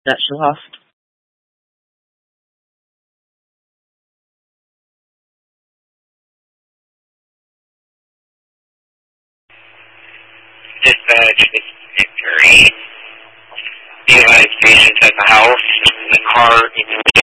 that she lost. Dispatch, this is Victory. Be advised, patients at the house. The car